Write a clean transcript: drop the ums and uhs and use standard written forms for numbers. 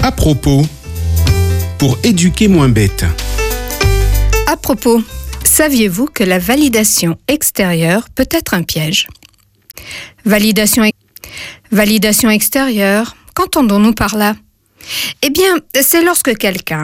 À propos, pour éduquer moins bête. À propos, saviez-vous que la validation extérieure peut être un piège ? Validation extérieure, qu'entendons-nous par là ? Eh bien, c'est lorsque quelqu'un